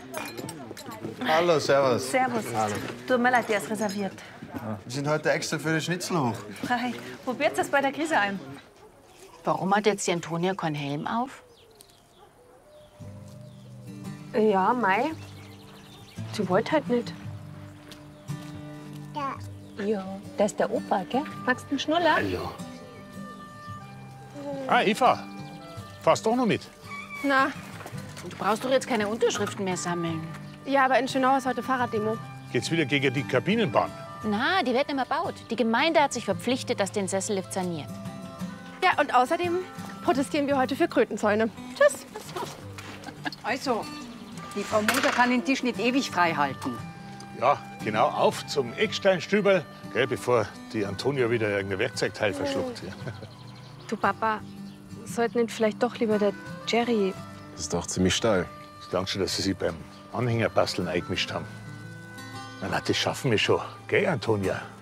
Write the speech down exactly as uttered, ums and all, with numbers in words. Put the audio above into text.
Hallo, servus. Servus. Hallo. Tut mir leid, der ist reserviert. Wir sind heute extra für den Schnitzel hoch. Hi, probiert's das bei der Krise ein. Warum hat jetzt die Antonia keinen Helm auf? Ja, Mai. Sie wollte halt nicht. Ja. Ja, der ist der Opa, gell? Magst du einen Schnuller? Hallo. Ah, Eva. Fahrst doch noch mit? Na, Du brauchst doch jetzt keine Unterschriften mehr sammeln. ja, aber in Schönau ist heute Fahrraddemo. Geht's wieder gegen die Kabinenbahn? Na, die wird nicht mehr gebaut. Die Gemeinde hat sich verpflichtet, dass den Sessellift saniert. Ja, und außerdem protestieren wir heute für Krötenzäune. Tschüss. Also, die Frau Moser kann den Tisch nicht ewig frei halten. Ja, genau, auf zum Ecksteinstüberl, gell, bevor die Antonia wieder irgendein Werkzeugteil verschluckt. Ja. Du, Papa, sollten nicht vielleicht doch lieber der Jerry... Das ist doch ziemlich steil. Ich danke schon, dass Sie sich beim Anhängerbasteln eingemischt haben. Na, na, das schaffen wir schon, gell, Antonia?